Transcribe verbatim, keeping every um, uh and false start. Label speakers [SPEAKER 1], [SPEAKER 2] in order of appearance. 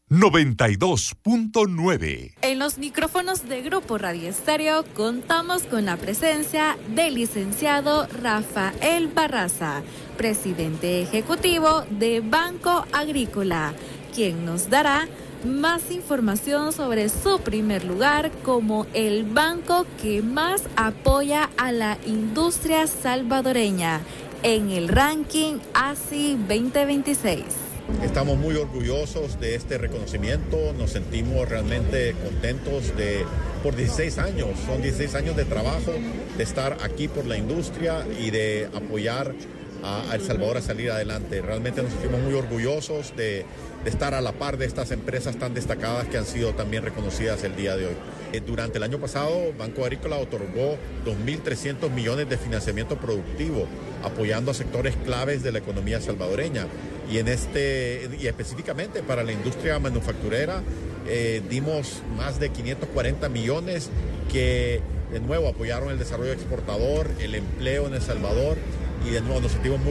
[SPEAKER 1] noventa y dos punto nueve.
[SPEAKER 2] En los micrófonos de Grupo Radio Estéreo contamos con la presencia del licenciado Rafael Barraza, presidente ejecutivo de Banco Agrícola, quien nos dará más información sobre su primer lugar como el banco que más apoya a la industria salvadoreña en el ranking A S I veinte veintiséis.
[SPEAKER 3] Estamos muy orgullosos de este reconocimiento, nos sentimos realmente contentos de, por dieciséis años, son dieciséis años de trabajo, de estar aquí por la industria y de apoyar a El Salvador a salir adelante. Realmente nos sentimos muy orgullosos de, de estar a la par de estas empresas tan destacadas que han sido también reconocidas el día de hoy. Eh, durante el año pasado, Banco Agrícola otorgó dos mil trescientos millones de financiamiento productivo, apoyando a sectores claves de la economía salvadoreña. Y, en este, y específicamente para la industria manufacturera, eh, dimos más de quinientos cuarenta millones que, de nuevo, apoyaron el desarrollo exportador, el empleo en El Salvador, y de nuevo nos sentimos muy